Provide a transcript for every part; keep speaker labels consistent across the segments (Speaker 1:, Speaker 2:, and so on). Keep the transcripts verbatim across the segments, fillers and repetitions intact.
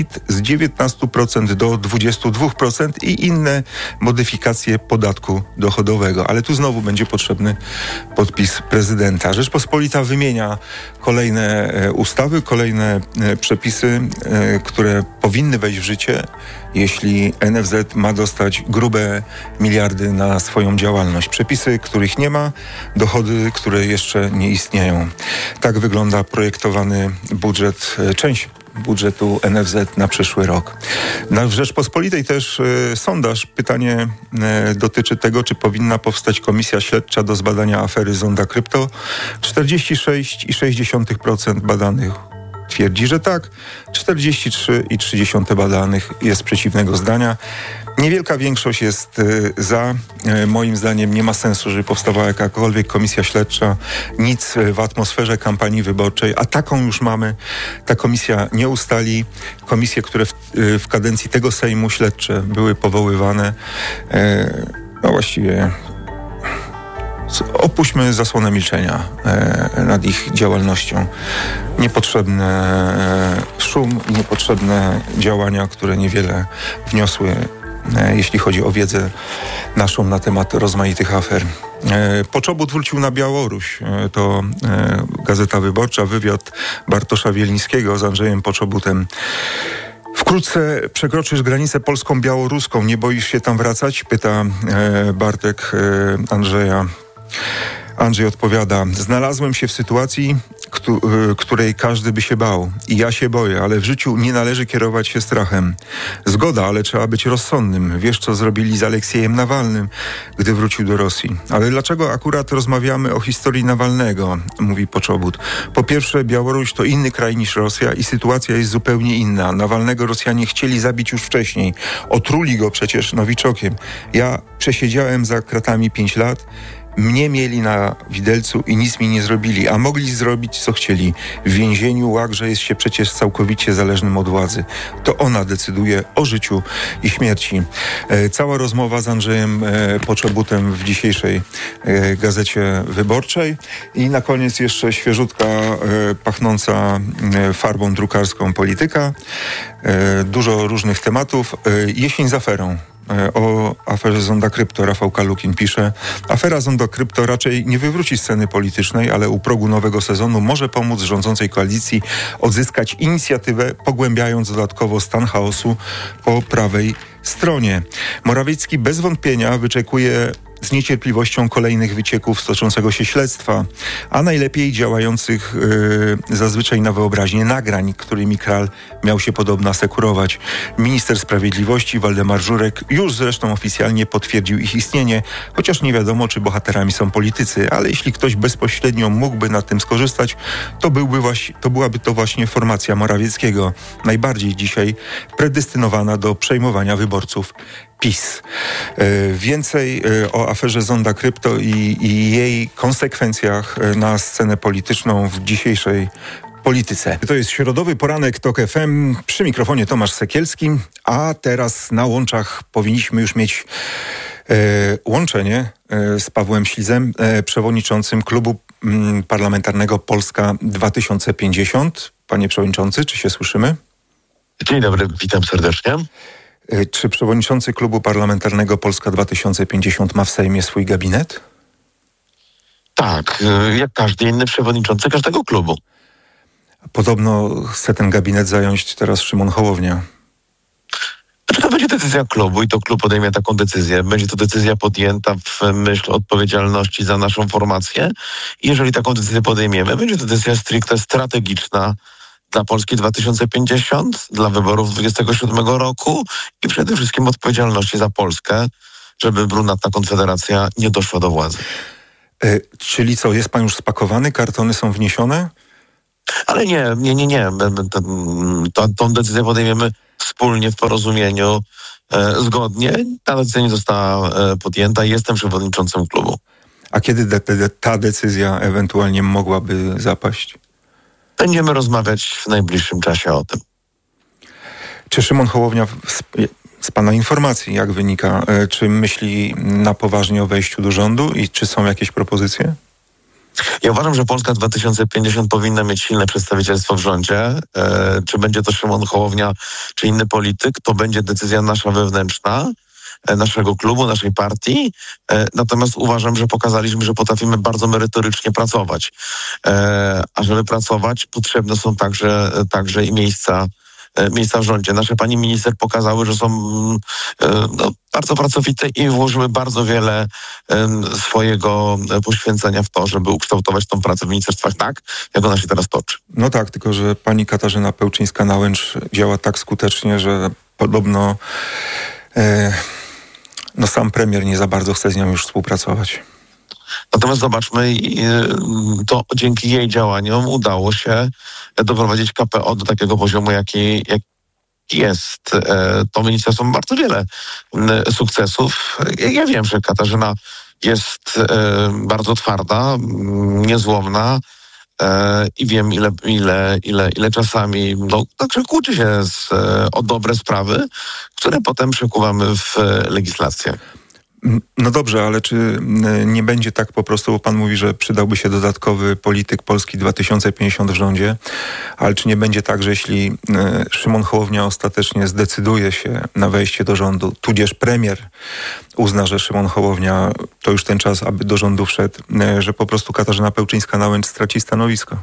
Speaker 1: z dziewiętnastu procent do dwudziestu dwóch procent i inne modyfikacje podatku dochodowego. Ale tu znowu będzie potrzebny podpis prezydenta. Rzeczpospolita wymienia kolejne ustawy, kolejne przepisy, które powinny wejść w życie, jeśli N F Z ma dostać grube miliardy na swoją działalność. Przepisy, których nie ma, dochody, które jeszcze nie istnieją. Tak wygląda projektowany budżet, część budżetu N F Z na przyszły rok. Na w Rzeczpospolitej też y, sondaż. Pytanie y, dotyczy tego, czy powinna powstać komisja śledcza do zbadania afery Zonda Krypto. czterdzieści sześć przecinek sześć procent badanych twierdzi, że tak. czterdzieści trzy przecinek trzy badanych jest przeciwnego zdania. Niewielka większość jest y, za. Y, moim zdaniem nie ma sensu, żeby powstawała jakakolwiek komisja śledcza. Nic y, w atmosferze kampanii wyborczej, a taką już mamy. Ta komisja nie ustali. Komisje, które w, y, w kadencji tego Sejmu śledcze były powoływane, y, no właściwie opuśćmy zasłonę milczenia e, nad ich działalnością. Niepotrzebny e, szum i niepotrzebne działania, które niewiele wniosły, e, jeśli chodzi o wiedzę naszą na temat rozmaitych afer. E, Poczobut wrócił na Białoruś. E, to e, Gazeta Wyborcza, wywiad Bartosza Wielińskiego z Andrzejem Poczobutem. Wkrótce przekroczysz granicę polską-białoruską. Nie boisz się tam wracać? Pyta e, Bartek e, Andrzeja. Andrzej odpowiada: znalazłem się w sytuacji, któ- której każdy by się bał. I ja się boję, ale w życiu nie należy kierować się strachem. Zgoda, ale trzeba być rozsądnym. Wiesz, co zrobili z Aleksiejem Nawalnym, gdy wrócił do Rosji. Ale dlaczego akurat rozmawiamy o historii Nawalnego? Mówi Poczobut. Po pierwsze, Białoruś to inny kraj niż Rosja i sytuacja jest zupełnie inna. Nawalnego Rosjanie chcieli zabić już wcześniej. Otruli go przecież nowiczokiem. Ja przesiedziałem za kratami pięć lat. Mnie mieli na widelcu i nic mi nie zrobili, a mogli zrobić, co chcieli. W więzieniu Łagrze jest się przecież całkowicie zależnym od władzy. To ona decyduje o życiu i śmierci. E, cała rozmowa z Andrzejem e, Poczobutem w dzisiejszej e, Gazecie Wyborczej. I na koniec jeszcze świeżutka, e, pachnąca e, farbą drukarską polityka. E, dużo różnych tematów. E, jesień z aferą. O aferze Zonda Krypto Rafał Kalukin pisze: afera Zonda Krypto raczej nie wywróci sceny politycznej, ale u progu nowego sezonu może pomóc rządzącej koalicji odzyskać inicjatywę, pogłębiając dodatkowo stan chaosu po prawej stronie. Morawiecki bez wątpienia wyczekuje z niecierpliwością kolejnych wycieków z toczącego się śledztwa, a najlepiej działających yy, zazwyczaj na wyobraźnię nagrań, którymi Kral miał się podobno asekurować. Minister Sprawiedliwości Waldemar Żurek już zresztą oficjalnie potwierdził ich istnienie, chociaż nie wiadomo, czy bohaterami są politycy, ale jeśli ktoś bezpośrednio mógłby na tym skorzystać, to, byłby właśnie, to byłaby to właśnie formacja Morawieckiego, najbardziej dzisiaj predestynowana do przejmowania wyborców PiS. E, więcej e, o aferze Zonda Krypto i, i jej konsekwencjach e, na scenę polityczną w dzisiejszej polityce. To jest środowy poranek TOK F M. Przy mikrofonie Tomasz Sekielski, a teraz na łączach powinniśmy już mieć e, łączenie e, z Pawłem Ślizem, e, przewodniczącym klubu m, parlamentarnego Polska dwa tysiące pięćdziesiąt. Panie przewodniczący, czy się słyszymy?
Speaker 2: Dzień dobry, witam serdecznie.
Speaker 1: Czy przewodniczący klubu parlamentarnego Polska dwa tysiące pięćdziesiąt ma w Sejmie swój gabinet?
Speaker 2: Tak, jak każdy inny przewodniczący każdego klubu.
Speaker 1: Podobno chce ten gabinet zająć teraz Szymon Hołownia.
Speaker 2: To będzie decyzja klubu i to klub podejmie taką decyzję. Będzie to decyzja podjęta w myśl odpowiedzialności za naszą formację. I jeżeli taką decyzję podejmiemy, będzie to decyzja stricte strategiczna dla Polski dwa tysiące pięćdziesiąt, dla wyborów dwudziestego siódmego roku i przede wszystkim odpowiedzialności za Polskę, żeby brunatna Konfederacja nie doszła do władzy.
Speaker 1: E, czyli co, jest pan już spakowany? Kartony są wniesione?
Speaker 2: Ale nie, nie, nie, nie. To, tą decyzję podejmiemy wspólnie w porozumieniu, e, zgodnie. Ta decyzja nie została e, podjęta. Jestem przewodniczącym klubu.
Speaker 1: A kiedy de, de, ta decyzja ewentualnie mogłaby zapaść?
Speaker 2: Będziemy rozmawiać w najbliższym czasie o tym.
Speaker 1: Czy Szymon Hołownia, z, z pana informacji, jak wynika, czy myśli na poważnie o wejściu do rządu i czy są jakieś propozycje?
Speaker 2: Ja uważam, że Polska dwa tysiące pięćdziesiąt powinna mieć silne przedstawicielstwo w rządzie. E, czy będzie to Szymon Hołownia, czy inny polityk, to będzie decyzja nasza wewnętrzna, e, naszego klubu, naszej partii. E, natomiast uważam, że pokazaliśmy, że potrafimy bardzo merytorycznie pracować. E, a żeby pracować, potrzebne są także, także i miejsca miejsca w rządzie. Nasze pani minister pokazały, że są no, bardzo pracowite i włożyły bardzo wiele um, swojego poświęcenia w to, żeby ukształtować tą pracę w ministerstwach tak, jak ona się teraz toczy.
Speaker 1: No tak, tylko że pani Katarzyna Pełczyńska-Nałęcz działa tak skutecznie, że podobno e, no sam premier nie za bardzo chce z nią już współpracować.
Speaker 2: Natomiast zobaczmy, to dzięki jej działaniom udało się doprowadzić K P O do takiego poziomu, jaki, jaki jest. To ministerstwo ma bardzo wiele sukcesów. Ja wiem, że Katarzyna jest bardzo twarda, niezłomna i wiem, ile, ile, ile, ile czasami no, także kłóci się z, o dobre sprawy, które potem przekuwamy w legislację.
Speaker 1: No dobrze, ale czy nie będzie tak po prostu, bo pan mówi, że przydałby się dodatkowy polityk Polski dwa tysiące pięćdziesiąt w rządzie, ale czy nie będzie tak, że jeśli Szymon Hołownia ostatecznie zdecyduje się na wejście do rządu, tudzież premier uzna, że Szymon Hołownia to już ten czas, aby do rządu wszedł, że po prostu Katarzyna Pełczyńska-Nałęcz straci stanowisko?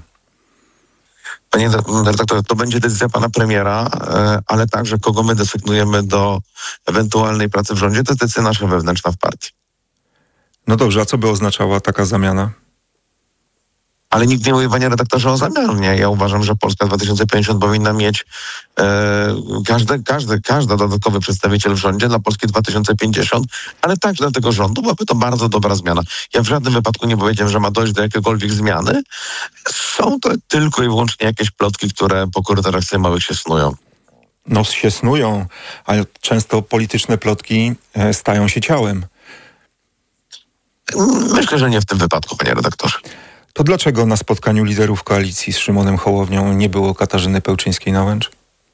Speaker 2: Panie redaktorze, to będzie decyzja pana premiera, ale także kogo my desygnujemy do ewentualnej pracy w rządzie, to jest decyzja nasza wewnętrzna w partii.
Speaker 1: No dobrze, a co by oznaczała taka zamiana?
Speaker 2: Ale nikt nie mówi, panie redaktorze, o zamianie. Ja uważam, że Polska dwa tysiące pięćdziesiąt powinna mieć e, każdy, każdy, każdy dodatkowy przedstawiciel w rządzie dla Polski dwa tysiące pięćdziesiąt, ale także dla tego rządu byłaby to bardzo dobra zmiana. Ja w żadnym wypadku nie powiedziałem, że ma dojść do jakiejkolwiek zmiany. Są to tylko i wyłącznie jakieś plotki, które po korytarzach sejmowych się snują.
Speaker 1: No się snują, ale często polityczne plotki e, stają się ciałem.
Speaker 2: Myślę, że nie w tym wypadku, panie redaktorze.
Speaker 1: To dlaczego na spotkaniu liderów koalicji z Szymonem Hołownią nie było Katarzyny Pełczyńskiej-Nałęcz?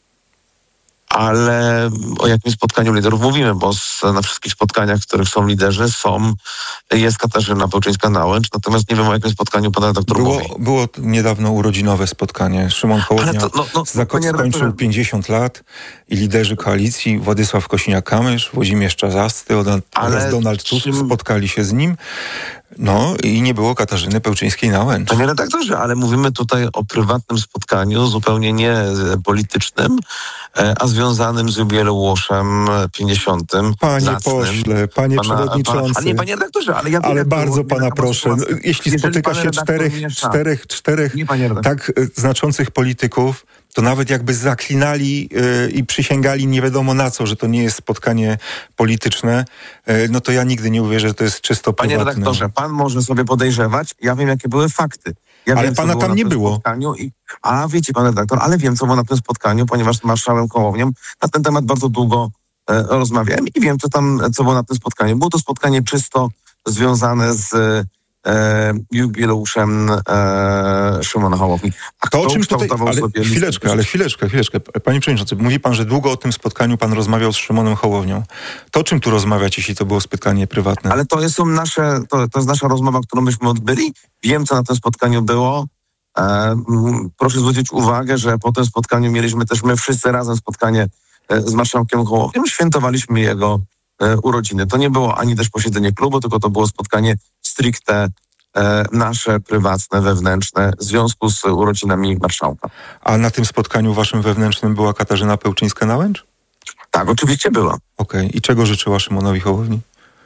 Speaker 2: Ale o jakim spotkaniu liderów mówimy, bo z, na wszystkich spotkaniach, w których są liderzy, są, jest Katarzyna Pełczyńska-Nałęcz, natomiast nie wiem, o jakim spotkaniu pan redaktor
Speaker 1: było,
Speaker 2: mówi.
Speaker 1: Było niedawno urodzinowe spotkanie. Szymon Hołownia to, no, no, zako- skończył pięćdziesiąt lat i liderzy koalicji, Władysław Kosiniak-Kamysz, Włodzimierz Czarzasty oraz Donald Tusk czym... spotkali się z nim. No i nie było Katarzyny Pełczyńskiej-Nałęcz.
Speaker 2: Panie redaktorze, ale mówimy tutaj o prywatnym spotkaniu, zupełnie nie politycznym, a związanym z jubileuszem pięćdziesiątym.
Speaker 1: Panie
Speaker 2: zacnym.
Speaker 1: pośle, panie
Speaker 2: pana,
Speaker 1: przewodniczący.
Speaker 2: Pana, a nie, panie redaktorze, ale ja...
Speaker 1: Ale bardzo pana proszę, no, jeśli spotyka się czterech, czterech, czterech nie, tak znaczących polityków, to nawet jakby zaklinali yy, i przysięgali nie wiadomo na co, że to nie jest spotkanie polityczne, yy, no to ja nigdy nie uwierzę, że to jest czysto prywatne.
Speaker 2: Panie redaktorze, pan może sobie podejrzewać, ja wiem, jakie były fakty. Ja
Speaker 1: ale
Speaker 2: wiem,
Speaker 1: pana tam nie było.
Speaker 2: I, a wiecie, pan redaktor, ale wiem, co było na tym spotkaniu, ponieważ z marszałem Hołownią na ten temat bardzo długo e, rozmawiałem i wiem, co tam, co było na tym spotkaniu. Było to spotkanie czysto związane z e, jubileuszem e, Szymona Hołowni. A
Speaker 1: to o czym tutaj, ale chwileczkę, ale chwileczkę, chwileczkę. Panie przewodniczący, mówi pan, że długo o tym spotkaniu pan rozmawiał z Szymonem Hołownią. To o czym tu rozmawiać, jeśli to było spotkanie prywatne?
Speaker 2: Ale to jest, są nasze, to, to jest nasza rozmowa, którą myśmy odbyli. Wiem, co na tym spotkaniu było. E, proszę zwrócić uwagę, że po tym spotkaniu mieliśmy też my wszyscy razem spotkanie e, z marszałkiem Hołownią. Świętowaliśmy jego e, urodziny. To nie było ani też posiedzenie klubu, tylko to było spotkanie stricte e, nasze, prywatne, wewnętrzne, w związku z urodzinami marszałka.
Speaker 1: A na tym spotkaniu waszym wewnętrznym była Katarzyna Pełczyńska-Nałęcz?
Speaker 2: Tak, oczywiście była.
Speaker 1: Okej. Okay. I czego życzyła Szymonowi Hołowni?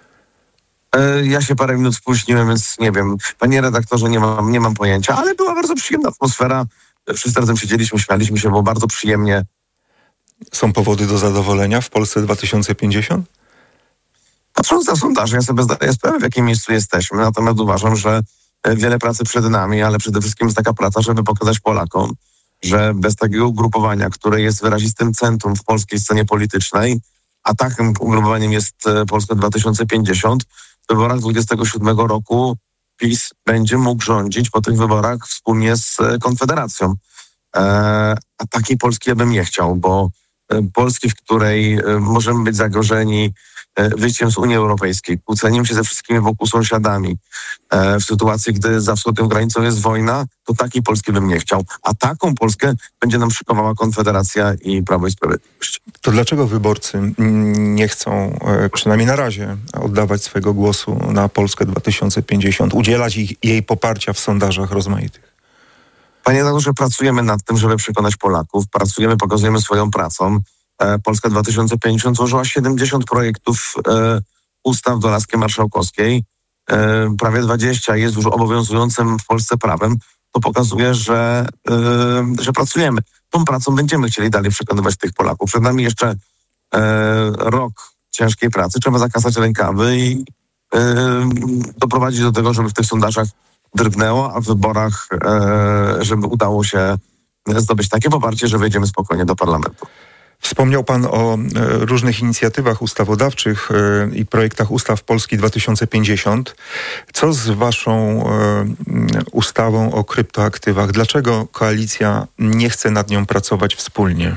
Speaker 2: Ja się parę minut spóźniłem, więc nie wiem. Panie redaktorze, nie mam, nie mam pojęcia, ale była bardzo przyjemna atmosfera. Wszyscy razem siedzieliśmy, śmialiśmy się, było bardzo przyjemnie.
Speaker 1: Są powody do zadowolenia w Polsce dwa tysiące pięćdziesiąt?
Speaker 2: Patrząc na sondaże, ja sobie zdaję sprawę, w jakim miejscu jesteśmy, natomiast uważam, że wiele pracy przed nami, ale przede wszystkim jest taka praca, żeby pokazać Polakom, że bez takiego ugrupowania, które jest wyrazistym centrum w polskiej scenie politycznej, a takim ugrupowaniem jest Polska dwa tysiące pięćdziesiąt, w wyborach dwudziestego siódmego roku PiS będzie mógł rządzić po tych wyborach wspólnie z Konfederacją. E, a takiej Polski ja bym nie chciał, bo Polski, w której możemy być zagrożeni wyjściem z Unii Europejskiej, kłóceniem się ze wszystkimi wokół sąsiadami, w sytuacji, gdy za wschodnią granicą jest wojna, to takiej Polski bym nie chciał. A taką Polskę będzie nam szykowała Konfederacja i Prawo i Sprawiedliwość.
Speaker 1: To dlaczego wyborcy nie chcą, przynajmniej na razie, oddawać swojego głosu na Polskę dwa tysiące pięćdziesiąt, udzielać ich, jej poparcia w sondażach rozmaitych?
Speaker 2: Panie redaktorze, pracujemy nad tym, żeby przekonać Polaków. Pracujemy, pokazujemy swoją pracą. Polska dwa tysiące pięćdziesiąt złożyła siedemdziesiąt projektów e, ustaw do laski marszałkowskiej. E, prawie dwadzieścia jest już obowiązującym w Polsce prawem. To pokazuje, że, e, że pracujemy. Tą pracą będziemy chcieli dalej przekonywać tych Polaków. Przed nami jeszcze e, rok ciężkiej pracy. Trzeba zakasać rękawy i e, doprowadzić do tego, żeby w tych sondażach drgnęło, a w wyborach, e, żeby udało się zdobyć takie poparcie, że wejdziemy spokojnie do parlamentu.
Speaker 1: Wspomniał pan o e, różnych inicjatywach ustawodawczych e, i projektach ustaw Polski dwa tysiące pięćdziesiąt. Co z waszą e, ustawą o kryptoaktywach? Dlaczego koalicja nie chce nad nią pracować wspólnie?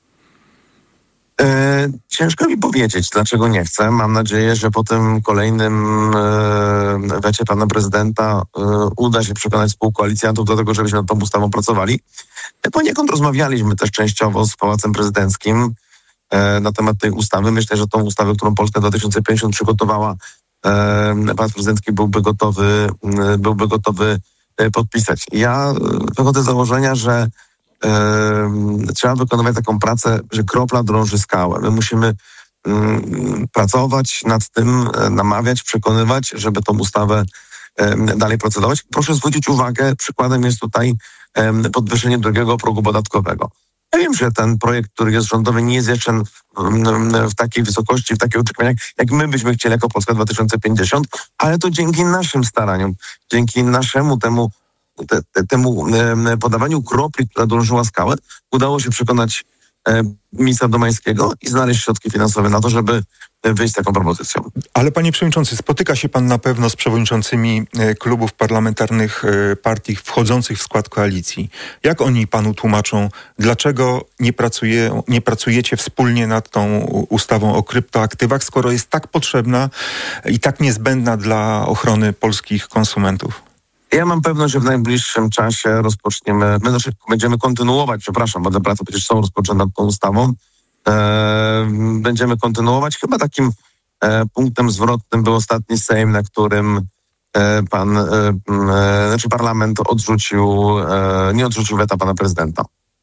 Speaker 2: E, ciężko mi powiedzieć, dlaczego nie chcę. Mam nadzieję, że po tym kolejnym e, wecie pana prezydenta e, uda się przekonać współkoalicjantów do tego, żebyśmy nad tą ustawą pracowali. Poniekąd rozmawialiśmy też częściowo z Pałacem Prezydenckim e, na temat tej ustawy. Myślę, że tą ustawę, którą Polska dwa tysiące pięćdziesiąt przygotowała, e, Pałac Prezydencki byłby gotowy, e, byłby gotowy e, podpisać. Ja wychodzę z założenia, że e, trzeba wykonywać taką pracę, że kropla drąży skałę. My musimy m, pracować nad tym, e, namawiać, przekonywać, żeby tą ustawę e, dalej procedować. Proszę zwrócić uwagę, przykładem jest tutaj podwyższenie drugiego progu podatkowego. Ja wiem, że ten projekt, który jest rządowy, nie jest jeszcze w, w takiej wysokości, w takich oczekiwaniach, jak my byśmy chcieli jako Polska dwa tysiące pięćdziesiąt, ale to dzięki naszym staraniom, dzięki naszemu temu, te, te, temu podawaniu kropli, która drążyła skałę, udało się przekonać e, ministra Domańskiego i znaleźć środki finansowe na to, żeby wyjść z taką propozycją.
Speaker 1: Ale panie przewodniczący, spotyka się pan na pewno z przewodniczącymi klubów parlamentarnych partii wchodzących w skład koalicji. Jak oni panu tłumaczą, dlaczego nie, pracuje, nie pracujecie wspólnie nad tą ustawą o kryptoaktywach, skoro jest tak potrzebna i tak niezbędna dla ochrony polskich konsumentów?
Speaker 2: Ja mam pewność, że w najbliższym czasie rozpoczniemy, my znaczy będziemy kontynuować, przepraszam, bo te prace przecież są rozpoczęte nad tą ustawą. E, będziemy kontynuować. Chyba takim e, punktem zwrotnym był ostatni Sejm, na którym e, pan, e, e, znaczy parlament odrzucił, e, nie odrzucił weta pana prezydenta.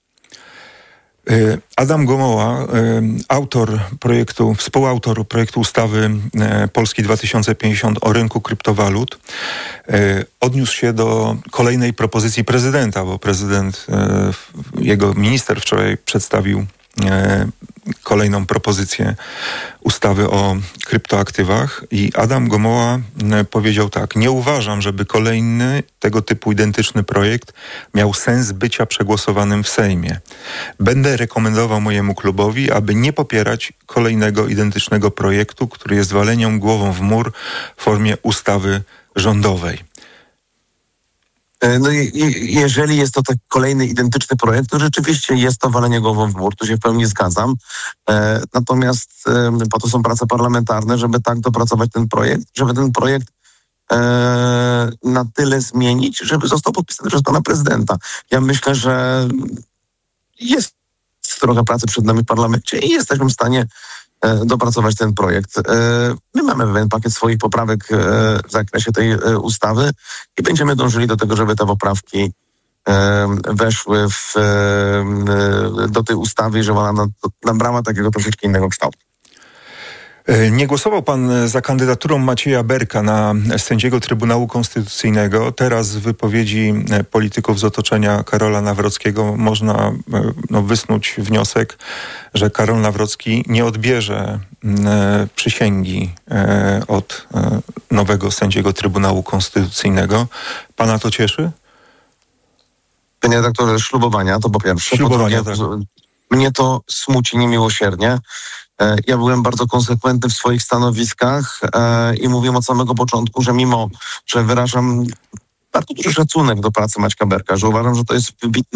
Speaker 1: Adam Gomoła, autor projektu, współautor projektu ustawy Polski dwa tysiące pięćdziesiąt o rynku kryptowalut, odniósł się do kolejnej propozycji prezydenta, bo prezydent, jego minister wczoraj przedstawił kolejną propozycję ustawy o kryptoaktywach i Adam Gomoła powiedział tak: nie uważam, żeby kolejny tego typu identyczny projekt miał sens bycia przegłosowanym w Sejmie. Będę rekomendował mojemu klubowi, aby nie popierać kolejnego identycznego projektu, który jest waleniem głową w mur w formie ustawy rządowej.
Speaker 2: No i, i jeżeli jest to tak kolejny identyczny projekt, to rzeczywiście jest to walenie głową w mur, tu się w pełni zgadzam. E, natomiast e, po to są prace parlamentarne, żeby tak dopracować ten projekt, żeby ten projekt e, na tyle zmienić, żeby został podpisany przez pana prezydenta. Ja myślę, że jest trochę pracy przed nami w parlamencie i jesteśmy w stanie e, dopracować ten projekt. E, my mamy pewien pakiet swoich poprawek e, w zakresie tej e, ustawy i będziemy dążyli do tego, żeby te poprawki e, weszły w, e, do tej ustawy i żeby ona nabrała takiego troszeczkę innego kształtu.
Speaker 1: Nie głosował pan za kandydaturą Macieja Berka na sędziego Trybunału Konstytucyjnego. Teraz z wypowiedzi polityków z otoczenia Karola Nawrockiego można no, wysnuć wniosek, że Karol Nawrocki nie odbierze e, przysięgi e, od e, nowego sędziego Trybunału Konstytucyjnego. Pana to cieszy?
Speaker 2: Panie redaktorze, ślubowania to po pierwsze.
Speaker 1: Ślubowania,
Speaker 2: po drugie,
Speaker 1: tak.
Speaker 2: Mnie to smuci niemiłosiernie. Ja byłem bardzo konsekwentny w swoich stanowiskach e, i mówiłem od samego początku, że mimo, że wyrażam bardzo duży szacunek do pracy Maćka Berka, że uważam, że to jest wybitny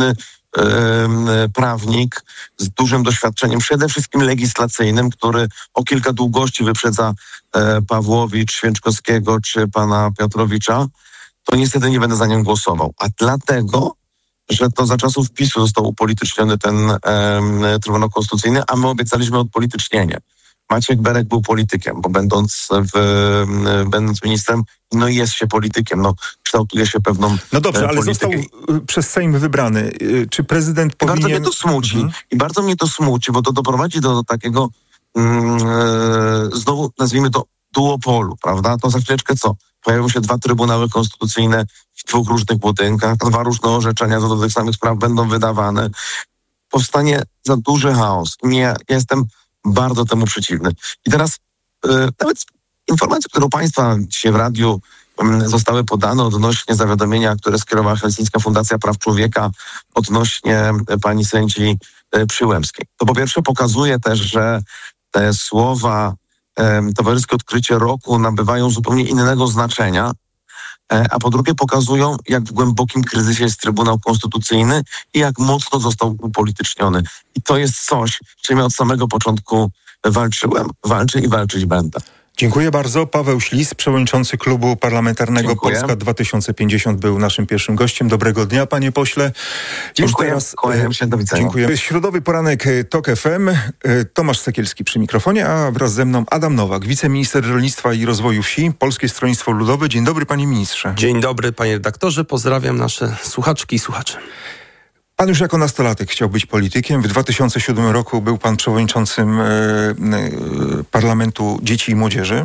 Speaker 2: prawnik z dużym doświadczeniem, przede wszystkim legislacyjnym, który o kilka długości wyprzedza Pawłowicz, Święczkowskiego czy pana Piotrowicza, to niestety nie będę za nim głosował. A dlatego, że to za czasów PiSu został upolityczniony ten e, Trybunał Konstytucyjny, a my obiecaliśmy odpolitycznienie. Maciek Berek był politykiem, bo będąc, w, będąc ministrem, no jest się politykiem, no kształtuje się pewną
Speaker 1: No dobrze, ale
Speaker 2: politykę.
Speaker 1: został przez Sejm wybrany. Czy prezydent
Speaker 2: I
Speaker 1: powinien...
Speaker 2: bardzo mnie to smuci. Mhm. I bardzo mnie to smuci, bo to doprowadzi do, do takiego mm, e, znowu nazwijmy to duopolu, prawda? To za chwileczkę co? Pojawią się dwa trybunały konstytucyjne w dwóch różnych budynkach, dwa różne orzeczenia do tych samych spraw będą wydawane. Powstanie za duży chaos. Nie, ja jestem bardzo temu przeciwny. I teraz yy, nawet informacje, które u państwa dzisiaj w radiu yy, zostały podane odnośnie zawiadomienia, które skierowała Helsińska Fundacja Praw Człowieka odnośnie yy, pani sędzi yy, Przyłębskiej. To po pierwsze pokazuje też, że te słowa yy, towarzyskie odkrycie roku nabywają zupełnie innego znaczenia, yy, a po drugie pokazują, jak w głębokim kryzysie jest Trybunał Konstytucyjny i jak mocno został upolityczniony. I to jest coś, z czym ja od samego początku walczyłem, walczę i walczyć będę.
Speaker 1: Dziękuję bardzo. Paweł Ślis, przewodniczący Klubu Parlamentarnego
Speaker 2: Dziękuję.
Speaker 1: Polska dwa tysiące pięćdziesiąt był naszym pierwszym gościem. Dobrego dnia, panie pośle.
Speaker 2: Dziękuję. Teraz, Kłaniam się, do widzenia.
Speaker 1: Dziękuję. Środowy poranek TOK F M. Tomasz Sekielski przy mikrofonie, a wraz ze mną Adam Nowak, wiceminister rolnictwa i rozwoju wsi, Polskie Stronnictwo Ludowe. Dzień dobry, panie ministrze.
Speaker 3: Dzień dobry, panie redaktorze. Pozdrawiam nasze słuchaczki i słuchacze.
Speaker 1: Pan już jako nastolatek chciał być politykiem. W dwa tysiące siódmym roku był pan przewodniczącym e, e, Parlamentu Dzieci i Młodzieży.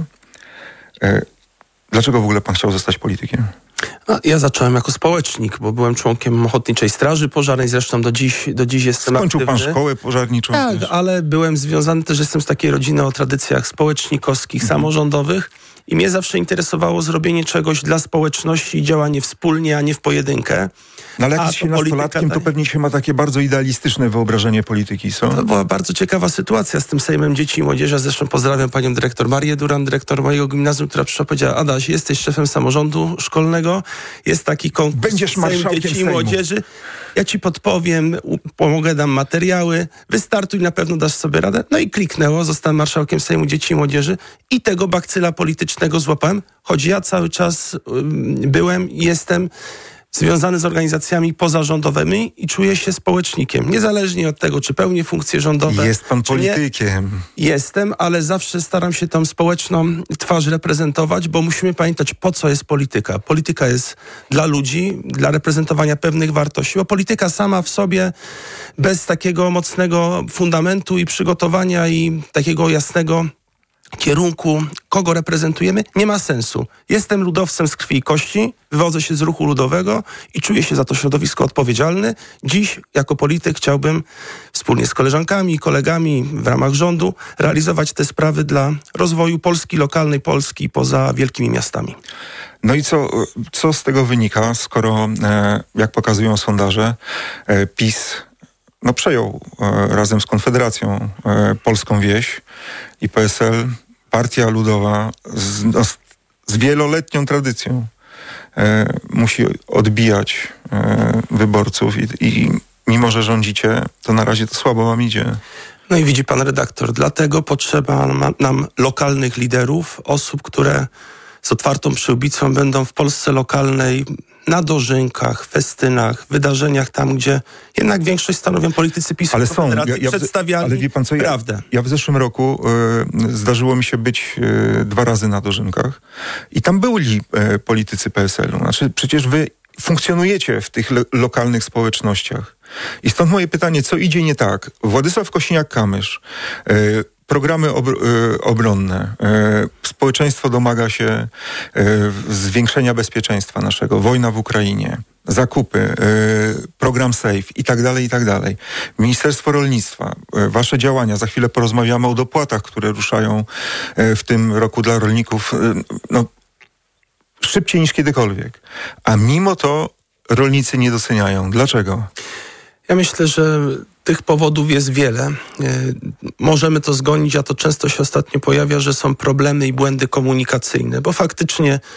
Speaker 1: E, dlaczego w ogóle pan chciał zostać politykiem?
Speaker 3: A ja zacząłem jako społecznik, bo byłem członkiem Ochotniczej Straży Pożarnej, zresztą do dziś, do dziś jestem
Speaker 1: Skończył
Speaker 3: aktywny.
Speaker 1: pan szkołę pożarniczą?
Speaker 3: Tak,
Speaker 1: też.
Speaker 3: ale byłem związany też, jestem z takiej rodziny o tradycjach społecznikowskich, mhm. samorządowych i mnie zawsze interesowało zrobienie czegoś dla społeczności i działanie wspólnie, a nie w pojedynkę.
Speaker 1: No ale jak jest się nastolatkiem, to pewnie się ma takie bardzo idealistyczne wyobrażenie polityki, co?
Speaker 3: To była bardzo ciekawa sytuacja z tym Sejmem Dzieci i Młodzieży. Zresztą pozdrawiam panią dyrektor Marię Duran, dyrektor mojego gimnazjum, która przyszła, powiedziała: Adaś, jesteś szefem samorządu szkolnego, jest taki konkurs
Speaker 1: Będziesz marszałkiem
Speaker 3: Dzieci
Speaker 1: Sejmu.
Speaker 3: i Młodzieży. Ja ci podpowiem, pomogę, dam materiały, wystartuj, na pewno dasz sobie radę. No i kliknęło, zostałem marszałkiem Sejmu Dzieci i Młodzieży i tego bakcyla politycznego złapałem, choć ja cały czas um, byłem i jestem związany z organizacjami pozarządowymi i czuję się społecznikiem. Niezależnie od tego, czy pełnię funkcje rządowe.
Speaker 1: Jest pan politykiem.
Speaker 3: Nie. Jestem, ale zawsze staram się tą społeczną twarz reprezentować, bo musimy pamiętać, po co jest polityka. Polityka jest dla ludzi, dla reprezentowania pewnych wartości, bo polityka sama w sobie bez takiego mocnego fundamentu i przygotowania i takiego jasnego kierunku, kogo reprezentujemy, nie ma sensu. Jestem ludowcem z krwi i kości, wywodzę się z ruchu ludowego i czuję się za to środowisko odpowiedzialny. Dziś jako polityk chciałbym wspólnie z koleżankami i kolegami w ramach rządu realizować te sprawy dla rozwoju Polski, lokalnej Polski poza wielkimi miastami.
Speaker 1: No i co, co z tego wynika, skoro, e, jak pokazują sondaże, e, PiS no, przejął e, razem z Konfederacją e, Polską Wieś i P S L, Partia Ludowa z, no, z, z wieloletnią tradycją e, musi odbijać e, wyborców i, i mimo, że rządzicie, to na razie to słabo wam idzie.
Speaker 3: No i widzi pan redaktor, dlatego potrzeba nam, nam lokalnych liderów, osób, które z otwartą przyłbicą będą w Polsce lokalnej na dożynkach, festynach, wydarzeniach tam, gdzie jednak większość stanowią politycy PiS-u,
Speaker 1: ale są, ja, ja
Speaker 3: przedstawiali
Speaker 1: ale wie pan co,
Speaker 3: prawdę.
Speaker 1: Ja, ja w zeszłym roku y, zdarzyło mi się być y, dwa razy na dożynkach i tam byli y, politycy P S L-u. Znaczy, przecież wy funkcjonujecie w tych lo- lokalnych społecznościach. I stąd moje pytanie, co idzie nie tak? Władysław Kosiniak-Kamysz, y, programy obr- y, obronne. Y, społeczeństwo domaga się y, zwiększenia bezpieczeństwa naszego. Wojna w Ukrainie, zakupy, y, program SAFE i tak dalej, i tak dalej. Ministerstwo Rolnictwa, y, wasze działania. Za chwilę porozmawiamy o dopłatach, które ruszają y, w tym roku dla rolników. Y, no, szybciej niż kiedykolwiek. A mimo to rolnicy nie doceniają. Dlaczego?
Speaker 3: Ja myślę, że tych powodów jest wiele. Możemy to zgonić, a to często się ostatnio pojawia, że są problemy i błędy komunikacyjne, bo faktycznie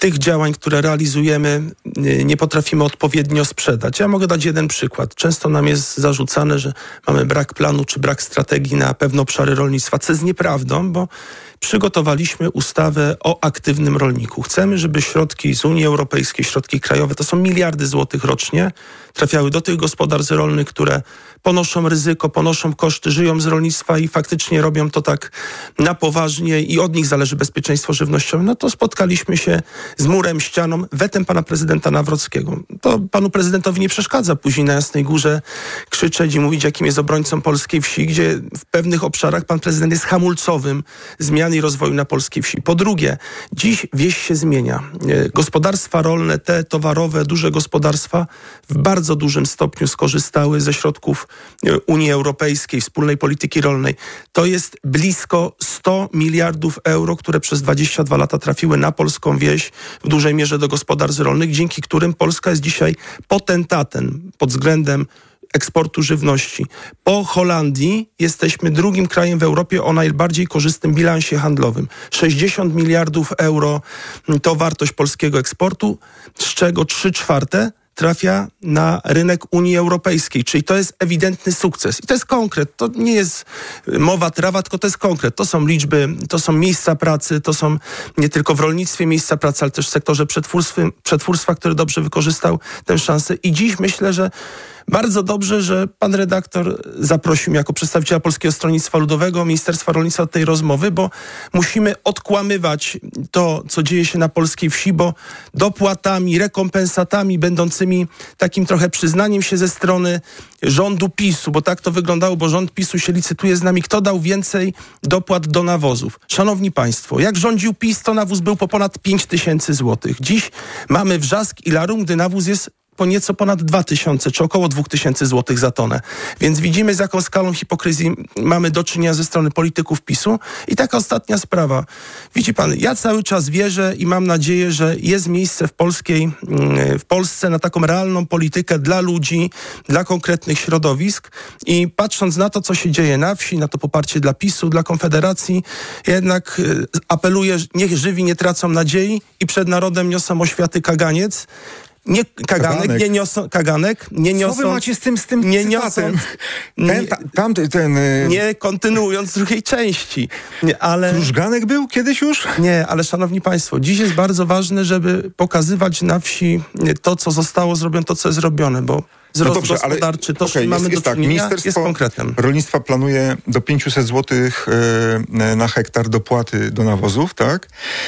Speaker 3: tych działań, które realizujemy, nie potrafimy odpowiednio sprzedać. Ja mogę dać jeden przykład. Często nam jest zarzucane, że mamy brak planu czy brak strategii na pewne obszary rolnictwa, co jest nieprawdą, bo przygotowaliśmy ustawę o aktywnym rolniku. Chcemy, żeby środki z Unii Europejskiej, środki krajowe, to są miliardy złotych rocznie, trafiały do tych gospodarstw rolnych, które ponoszą ryzyko, ponoszą koszty, żyją z rolnictwa i faktycznie robią to tak na poważnie i od nich zależy bezpieczeństwo żywnościowe. No to spotkaliśmy się z murem, ścianą, wetem pana prezydenta Nawrockiego. To panu prezydentowi nie przeszkadza później na Jasnej Górze krzyczeć i mówić, jakim jest obrońcą polskiej wsi, gdzie w pewnych obszarach pan prezydent jest hamulcowym zmian i rozwoju na polskiej wsi. Po drugie, dziś wieś się zmienia. Gospodarstwa rolne, te towarowe, duże gospodarstwa w bardzo dużym stopniu skorzystały ze środków Unii Europejskiej, wspólnej polityki rolnej. To jest blisko sto miliardów euro, które przez dwadzieścia dwa lata trafiły na polską wieś, w dużej mierze do gospodarstw rolnych, dzięki którym Polska jest dzisiaj potentatem pod względem eksportu żywności. Po Holandii jesteśmy drugim krajem w Europie o najbardziej korzystnym bilansie handlowym. sześćdziesiąt miliardów euro to wartość polskiego eksportu, z czego trzy czwarte trafia na rynek Unii Europejskiej, czyli to jest ewidentny sukces. I to jest konkret, to nie jest mowa trawa, tylko to jest konkret. To są liczby, to są miejsca pracy, to są nie tylko w rolnictwie miejsca pracy, ale też w sektorze przetwórstwa, przetwórstwa, który dobrze wykorzystał tę szansę. I dziś myślę, że bardzo dobrze, że pan redaktor zaprosił mnie jako przedstawiciela Polskiego Stronnictwa Ludowego, Ministerstwa Rolnictwa do tej rozmowy, bo musimy odkłamywać to, co dzieje się na polskiej wsi, bo dopłatami, rekompensatami będącymi takim trochę przyznaniem się ze strony rządu PiSu, bo tak to wyglądało, bo rząd PiSu się licytuje z nami, kto dał więcej dopłat do nawozów. Szanowni państwo, jak rządził PiS, to nawóz był po ponad pięć tysięcy złotych. Dziś mamy wrzask i larum, gdy nawóz jest po nieco ponad dwa tysiące, czy około dwa tysiące złotych za tonę. Więc widzimy, z jaką skalą hipokryzji mamy do czynienia ze strony polityków PiSu. I taka ostatnia sprawa. Widzi pan, ja cały czas wierzę i mam nadzieję, że jest miejsce w polskiej, w Polsce na taką realną politykę dla ludzi, dla konkretnych środowisk. I patrząc na to, co się dzieje na wsi, na to poparcie dla PiSu, dla Konfederacji, jednak apeluję, niech żywi nie tracą nadziei i przed narodem niosą oświaty kaganiec. Nie kaganek,
Speaker 1: Kaganek.
Speaker 3: nie niosą kaganek, nie niosą.
Speaker 4: Co wy macie z tym, z tym
Speaker 3: nie
Speaker 4: cytatem?
Speaker 3: niosą,
Speaker 1: Ten, ta, tamty, ten... y,
Speaker 3: nie kontynuując drugiej części. Nie, ale
Speaker 1: Krużganek był kiedyś już?
Speaker 3: nie, ale szanowni państwo, dziś jest bardzo ważne, żeby pokazywać na wsi to, co zostało zrobione, to, co jest zrobione, bo wzrost
Speaker 1: dobrze, ale-
Speaker 3: gospodarczy, to,
Speaker 1: okej,
Speaker 3: że mamy
Speaker 1: jest- jest
Speaker 3: do
Speaker 1: tak,
Speaker 3: czynienia,
Speaker 1: Ministerstwo
Speaker 3: jest konkretem.
Speaker 1: Rolnictwa planuje do pięćset złotych y, na hektar dopłaty do nawozów, tak?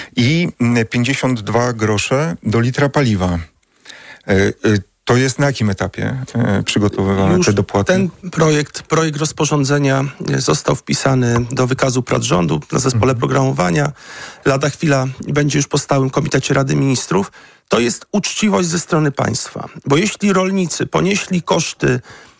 Speaker 1: I y, pięćdziesiąt dwa grosze do litra paliwa. Y, y, To jest na jakim etapie y, przygotowywane
Speaker 3: Już
Speaker 1: te dopłaty?
Speaker 3: ten projekt, projekt rozporządzenia został wpisany do wykazu prac rządu na zespole
Speaker 1: Mhm.
Speaker 3: programowania. Lada chwila będzie już po stałym komitecie Rady Ministrów. To jest uczciwość ze strony państwa. Bo jeśli rolnicy ponieśli koszty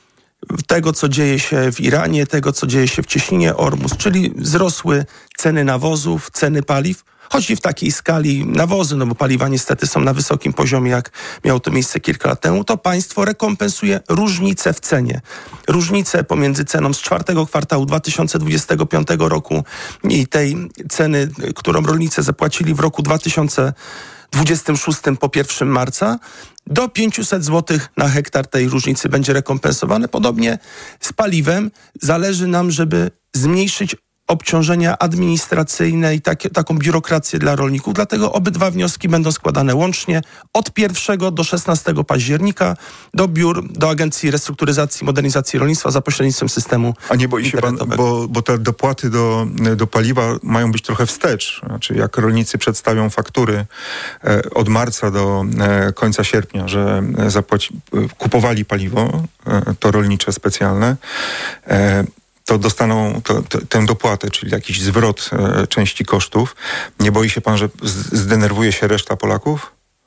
Speaker 3: tego, co dzieje się w Iranie, tego, co dzieje się w Cieśninie Ormus, czyli wzrosły ceny nawozów, ceny paliw, choć i w takiej skali nawozy, no bo paliwa niestety są na wysokim poziomie, jak miało to miejsce kilka lat temu, to państwo rekompensuje różnicę w cenie. Różnicę pomiędzy ceną z czwartego kwartału dwa tysiące dwudziestego piątego roku i tej ceny, którą rolnicy zapłacili w roku dwa tysiące dwudziestym szóstym po pierwszego marca, do pięćset złotych na hektar tej różnicy będzie rekompensowane. Podobnie z paliwem zależy nam, żeby zmniejszyć obciążenia administracyjne i takie, taką biurokrację dla rolników. Dlatego obydwa wnioski będą składane łącznie od pierwszego do szesnastego października do biur, do Agencji Restrukturyzacji i Modernizacji Rolnictwa za pośrednictwem systemu
Speaker 1: A nie boi się pan,
Speaker 3: internetowego.
Speaker 1: bo, bo te dopłaty do, do paliwa mają być trochę wstecz. Znaczy, jak rolnicy przedstawią faktury e, od marca do e, końca sierpnia, że e, zapłaci, e, kupowali paliwo, e, to rolnicze specjalne, e, to dostaną to, to, tę dopłatę, czyli jakiś zwrot e, części kosztów. Nie boi się pan, że z, zdenerwuje się reszta Polaków?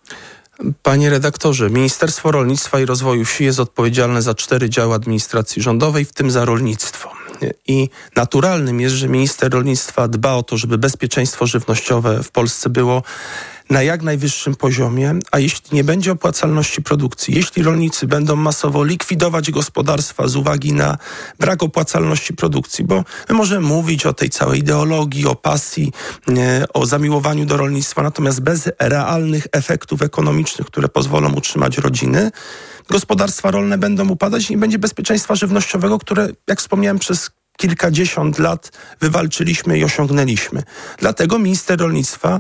Speaker 3: Panie redaktorze, Ministerstwo Rolnictwa i Rozwoju Wsi jest odpowiedzialne za cztery działy administracji rządowej, w tym za rolnictwo. I naturalnym jest, że minister rolnictwa dba o to, żeby bezpieczeństwo żywnościowe w Polsce było na jak najwyższym poziomie, a jeśli nie będzie opłacalności produkcji, jeśli rolnicy będą masowo likwidować gospodarstwa z uwagi na brak opłacalności produkcji, bo my możemy mówić o tej całej ideologii, o pasji, nie, o zamiłowaniu do rolnictwa, natomiast bez realnych efektów ekonomicznych, które pozwolą utrzymać rodziny, gospodarstwa rolne będą upadać i nie będzie bezpieczeństwa żywnościowego, które, jak wspomniałem, przez kilkadziesiąt lat wywalczyliśmy i osiągnęliśmy. Dlatego minister rolnictwa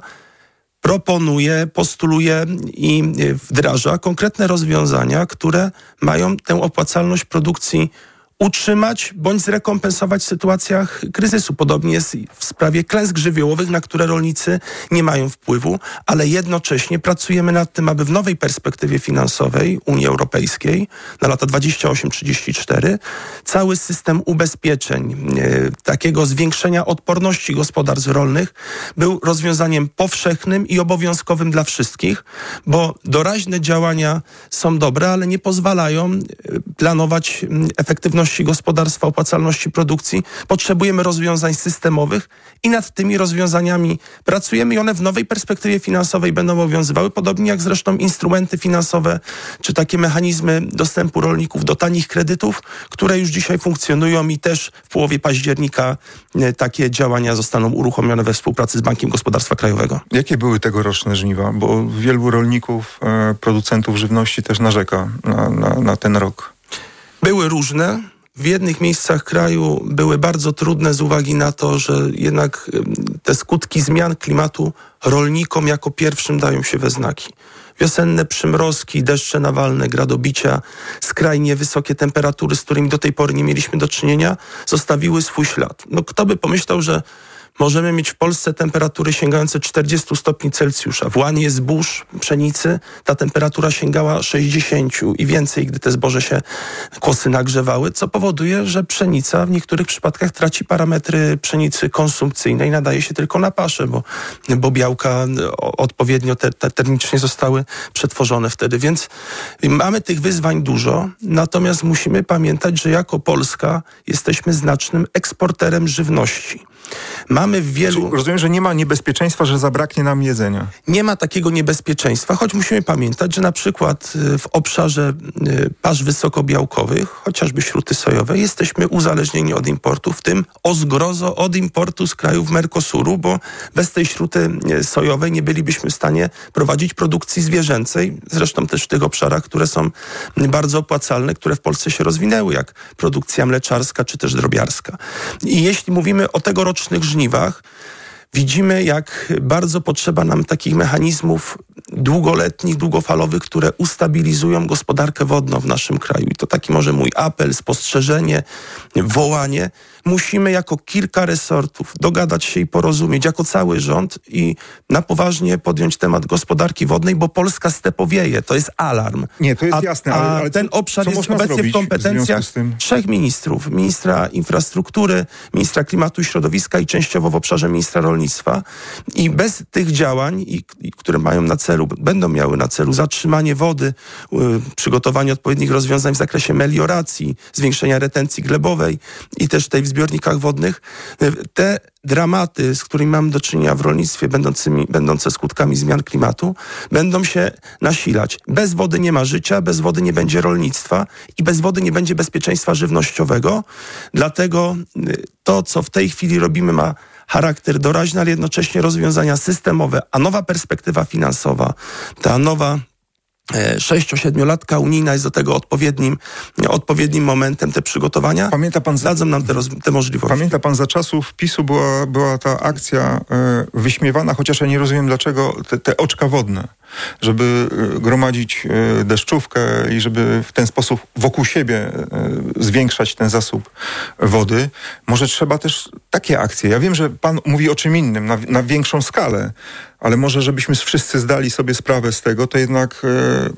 Speaker 3: proponuje, postuluje i wdraża konkretne rozwiązania, które mają tę opłacalność produkcji utrzymać bądź zrekompensować w sytuacjach kryzysu. Podobnie jest w sprawie klęsk żywiołowych, na które rolnicy nie mają wpływu, ale jednocześnie pracujemy nad tym, aby w nowej perspektywie finansowej Unii Europejskiej na lata dwadzieścia osiem trzydzieści cztery cały system ubezpieczeń, e, takiego zwiększenia odporności gospodarstw rolnych był rozwiązaniem powszechnym i obowiązkowym dla wszystkich, bo doraźne działania są dobre, ale nie pozwalają planować efektywności gospodarstwa, opłacalności produkcji. Potrzebujemy rozwiązań systemowych i nad tymi rozwiązaniami pracujemy i one w nowej perspektywie finansowej będą obowiązywały, podobnie jak zresztą instrumenty finansowe, czy takie mechanizmy dostępu rolników do tanich kredytów, które już dzisiaj funkcjonują i też w połowie października takie działania zostaną uruchomione we współpracy z Bankiem Gospodarstwa Krajowego.
Speaker 1: Jakie były tegoroczne żniwa? Bo wielu rolników, e, producentów żywności też narzeka na, na, na ten rok.
Speaker 3: Były różne. W jednych miejscach kraju były bardzo trudne z uwagi na to, że jednak te skutki zmian klimatu rolnikom jako pierwszym dają się we znaki. Wiosenne przymrozki, deszcze nawalne, gradobicia, skrajnie wysokie temperatury, z którymi do tej pory nie mieliśmy do czynienia, zostawiły swój ślad. No kto by pomyślał, że możemy mieć w Polsce temperatury sięgające czterdzieści stopni Celsjusza. W łanie zbóż, pszenicy ta temperatura sięgała sześćdziesiąt i więcej, gdy te zboże się, kłosy nagrzewały, co powoduje, że pszenica w niektórych przypadkach traci parametry pszenicy konsumpcyjnej, nadaje się tylko na paszę, bo, bo białka odpowiednio te, te termicznie zostały przetworzone wtedy. Więc mamy tych wyzwań dużo, natomiast musimy pamiętać, że jako Polska jesteśmy znacznym eksporterem żywności. Mamy w wielu...
Speaker 1: Rozumiem, że nie ma niebezpieczeństwa, że zabraknie nam jedzenia.
Speaker 3: Nie ma takiego niebezpieczeństwa, choć musimy pamiętać, że na przykład w obszarze pasz wysokobiałkowych, chociażby śruty sojowe, jesteśmy uzależnieni od importu, w tym o zgrozo od importu z krajów Mercosuru, bo bez tej śruty sojowej nie bylibyśmy w stanie prowadzić produkcji zwierzęcej, zresztą też w tych obszarach, które są bardzo opłacalne, które w Polsce się rozwinęły, jak produkcja mleczarska czy też drobiarska. I jeśli mówimy o tegorocznych żniwach, widzimy, jak bardzo potrzeba nam takich mechanizmów długoletnich, długofalowych, które ustabilizują gospodarkę wodną w naszym kraju. I to taki może mój apel, spostrzeżenie, wołanie. Musimy jako kilka resortów dogadać się i porozumieć, jako cały rząd i na poważnie podjąć temat gospodarki wodnej, bo Polska stepowieje. To jest alarm.
Speaker 1: Nie, to jest
Speaker 3: a,
Speaker 1: jasne. Ale, ale
Speaker 3: a ten
Speaker 1: co,
Speaker 3: obszar
Speaker 1: co
Speaker 3: jest obecnie w kompetencjach w trzech ministrów. Ministra infrastruktury, ministra klimatu i środowiska i częściowo w obszarze ministra rolnictwa. I bez tych działań, i, i, które mają na celu, będą miały na celu zatrzymanie wody, y, przygotowanie odpowiednich rozwiązań w zakresie melioracji, zwiększenia retencji glebowej i też tej w zbiornikach wodnych, te dramaty, z którymi mamy do czynienia w rolnictwie, będącymi, będące skutkami zmian klimatu, będą się nasilać. Bez wody nie ma życia, bez wody nie będzie rolnictwa i bez wody nie będzie bezpieczeństwa żywnościowego. Dlatego to, co w tej chwili robimy, ma charakter doraźny, ale jednocześnie rozwiązania systemowe, a nowa perspektywa finansowa, ta nowa sześcio-siedmiolatka unijna jest do tego odpowiednim, odpowiednim momentem, te przygotowania. Pamięta pan za, dadzą nam te, roz, te możliwości.
Speaker 1: Pamięta pan, za czasów PiSu była, była ta akcja y, wyśmiewana, chociaż ja nie rozumiem dlaczego, te, te oczka wodne, żeby y, gromadzić y, deszczówkę i żeby w ten sposób wokół siebie y, zwiększać ten zasób wody. Może trzeba też takie akcje. Ja wiem, że pan mówi o czym innym, na, na większą skalę, ale może żebyśmy wszyscy zdali sobie sprawę z tego, to jednak y,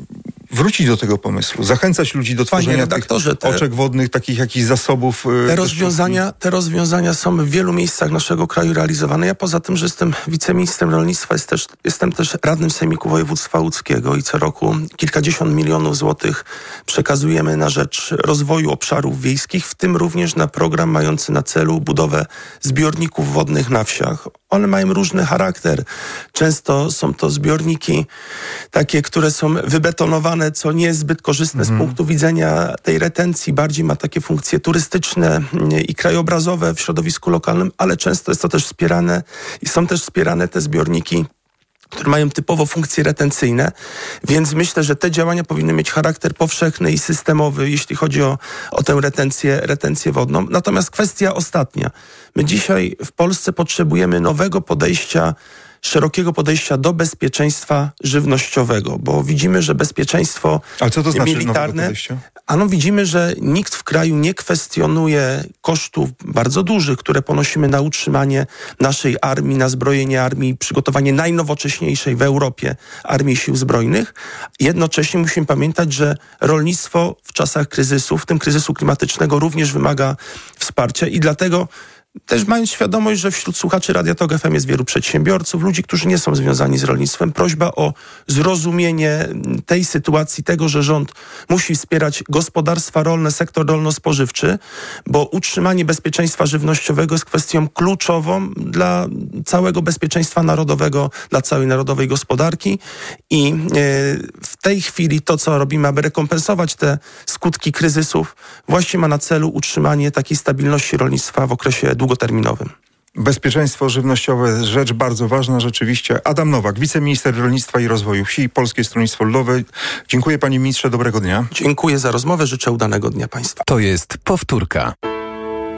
Speaker 1: wrócić do tego pomysłu, zachęcać ludzi do
Speaker 3: Panie
Speaker 1: tworzenia
Speaker 3: redaktorze,
Speaker 1: tych
Speaker 3: te-
Speaker 1: oczek wodnych, takich jakichś zasobów. e,
Speaker 3: Te
Speaker 1: też
Speaker 3: rozwiązania, te rozwiązania są w wielu miejscach naszego kraju realizowane. Ja poza tym, że jestem wiceministrem rolnictwa, jest też, jestem też radnym Sejmiku Województwa Łódzkiego i co roku kilkadziesiąt milionów złotych przekazujemy na rzecz rozwoju obszarów wiejskich, w tym również na program mający na celu budowę zbiorników wodnych na wsiach. One mają różny charakter. Często są to zbiorniki takie, które są wybetonowane, co nie jest zbyt korzystne z punktu widzenia tej retencji. Bardziej ma takie funkcje turystyczne i krajobrazowe w środowisku lokalnym, ale często jest to też wspierane i są też wspierane te zbiorniki, które mają typowo funkcje retencyjne, więc myślę, że te działania powinny mieć charakter powszechny i systemowy, jeśli chodzi o, o tę retencję, retencję wodną. Natomiast kwestia ostatnia. My dzisiaj w Polsce potrzebujemy nowego podejścia, szerokiego podejścia do bezpieczeństwa żywnościowego, bo widzimy, że bezpieczeństwo
Speaker 1: Ale co to znaczy nowego
Speaker 3: militarne,
Speaker 1: podejścia?
Speaker 3: ano widzimy, że nikt w kraju nie kwestionuje kosztów bardzo dużych, które ponosimy na utrzymanie naszej armii, na zbrojenie armii, przygotowanie najnowocześniejszej w Europie armii sił zbrojnych. Jednocześnie musimy pamiętać, że rolnictwo w czasach kryzysu, w tym kryzysu klimatycznego, również wymaga wsparcia i dlatego też mając świadomość, że wśród słuchaczy Radia Tok F M jest wielu przedsiębiorców, ludzi, którzy nie są związani z rolnictwem, prośba o zrozumienie tej sytuacji, tego, że rząd musi wspierać gospodarstwa rolne, sektor rolno-spożywczy, bo utrzymanie bezpieczeństwa żywnościowego jest kwestią kluczową dla całego bezpieczeństwa narodowego, dla całej narodowej gospodarki i e, w tej chwili to, co robimy, aby rekompensować te skutki kryzysów, właśnie ma na celu utrzymanie takiej stabilności rolnictwa w okresie długoterminowym.
Speaker 1: Bezpieczeństwo żywnościowe, rzecz bardzo ważna rzeczywiście. Adam Nowak, wiceminister rolnictwa i rozwoju wsi, Polskie Stronnictwo Ludowe. Dziękuję panie ministrze, dobrego dnia.
Speaker 3: Dziękuję za rozmowę, życzę udanego dnia państwa.
Speaker 4: To jest powtórka.